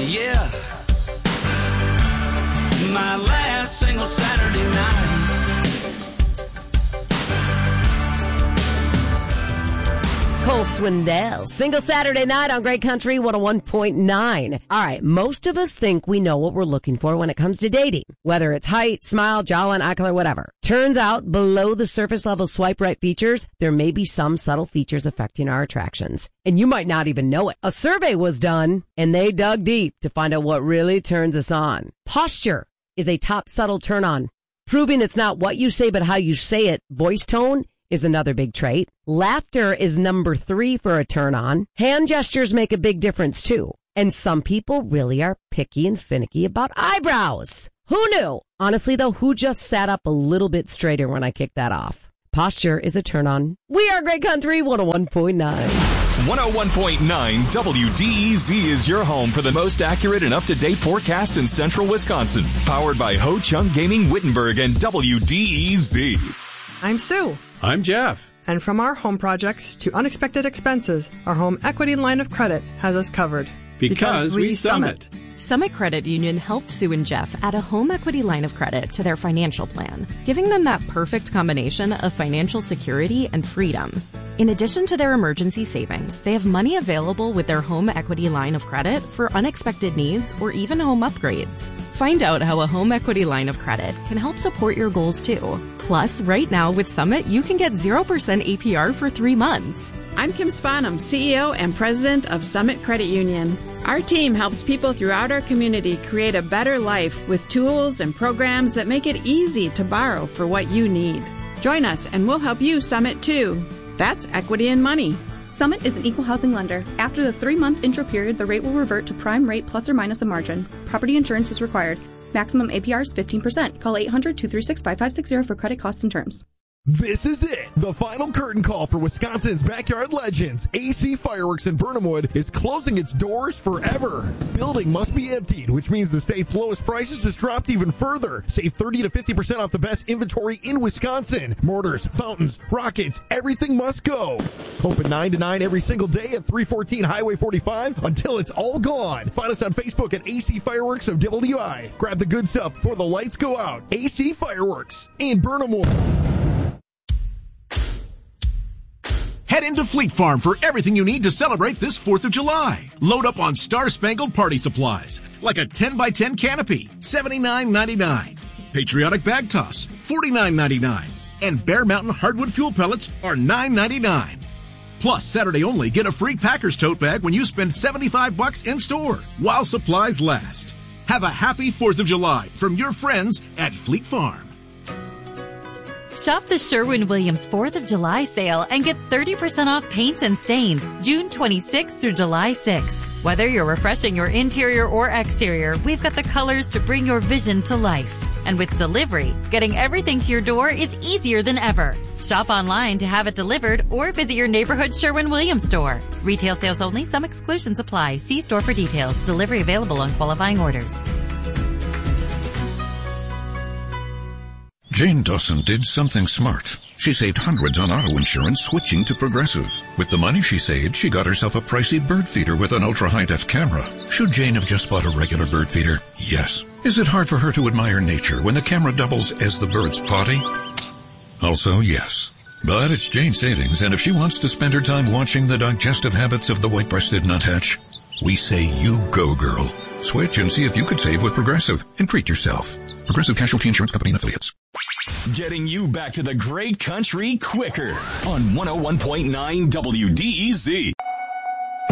Yeah. My last single Saturday night. Cole Swindell, single Saturday night on Great Country 101.9. All right, most of us think we know what we're looking for when it comes to dating, whether it's height, smile, jawline, eye color, whatever. Turns out, below the surface level swipe right features, there may be some subtle features affecting our attractions. And you might not even know it. A survey was done, and they dug deep to find out what really turns us on. Posture is a top subtle turn on. Proving it's not what you say, but how you say it. Voice tone is another big trait. Laughter is number 3 for a turn on. Hand gestures make a big difference too. And some people really are picky and finicky about eyebrows. Who knew? Honestly though, who just sat up a little bit straighter when I kicked that off? Posture is a turn on. We are Great Country 101.9. 101.9 WDEZ is your home for the most accurate and up-to-date forecast in central Wisconsin. Powered by Ho Chunk Gaming Wittenberg and WDEZ. I'm Sue. I'm Jeff. And from our home projects to unexpected expenses, our home equity line of credit has us covered. Because we Summit. Summit Credit Union helped Sue and Jeff add a home equity line of credit to their financial plan, giving them that perfect combination of financial security and freedom. In addition to their emergency savings, they have money available with their home equity line of credit for unexpected needs or even home upgrades. Find out how a home equity line of credit can help support your goals too. Plus, right now with Summit, you can get 0% APR for 3 months. I'm Kim Spanum, CEO and President of Summit Credit Union. Our team helps people throughout our community create a better life with tools and programs that make it easy to borrow for what you need. Join us and we'll help you Summit too. That's equity and money. Summit is an equal housing lender. After the 3-month intro period, the rate will revert to prime rate plus or minus a margin. Property insurance is required. Maximum APR is 15%. Call 800-236-5560 for credit costs and terms. This is it. The final curtain call for Wisconsin's backyard legends. AC Fireworks in Burnhamwood is closing its doors forever. Building must be emptied, which means the state's lowest prices just dropped even further. Save 30 to 50% off the best inventory in Wisconsin. Mortars, fountains, rockets, everything must go. Open 9 to 9 every single day at 314 Highway 45 until it's all gone. Find us on Facebook at AC Fireworks of WI. Grab the good stuff before the lights go out. AC Fireworks in Burnhamwood. Head into Fleet Farm for everything you need to celebrate this 4th of July. Load up on star-spangled party supplies, like a 10x10 canopy, $79.99. Patriotic bag toss, $49.99. And Bear Mountain hardwood fuel pellets are $9.99. Plus, Saturday only, get a free Packers tote bag when you spend $75 in-store, while supplies last. Have a happy 4th of July from your friends at Fleet Farm. Shop the Sherwin-Williams 4th of July sale and get 30% off paints and stains June 26th through July 6th. Whether you're refreshing your interior or exterior, we've got the colors to bring your vision to life. And with delivery, getting everything to your door is easier than ever. Shop online to have it delivered or visit your neighborhood Sherwin-Williams store. Retail sales only. Some exclusions apply. See store for details. Delivery available on qualifying orders. Jane Dawson did something smart. She saved hundreds on auto insurance switching to Progressive. With the money she saved, she got herself a pricey bird feeder with an ultra-high-def camera. Should Jane have just bought a regular bird feeder? Yes. Is it hard for her to admire nature when the camera doubles as the bird's potty? Also, yes. But it's Jane's savings, and if she wants to spend her time watching the digestive habits of the white-breasted nuthatch, we say you go, girl. Switch and see if you could save with Progressive and treat yourself. Progressive Casualty Insurance Company and Affiliates. Getting you back to the great country quicker on 101.9 WDEZ.